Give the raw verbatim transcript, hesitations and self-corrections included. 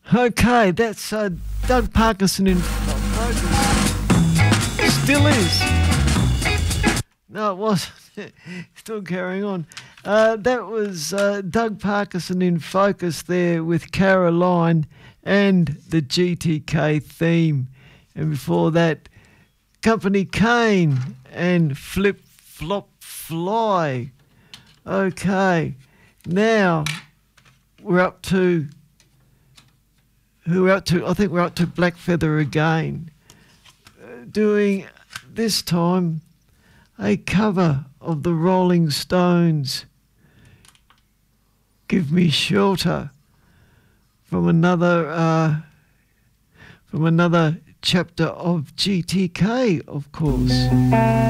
Okay, that's uh, Doug Parkinson in Focus. Still is. No, it wasn't. Still carrying on. Uh, that was uh, Doug Parkinson in Focus there with Caroline and the G T K theme. And before that, Company Kane and Flip Flop Fly. Okay, now we're up to, who we're up to? I think we're up to Black Feather again. Uh, doing this time a cover of the Rolling Stones, Give Me Shelter, from another uh, from another chapter of G T K, of course.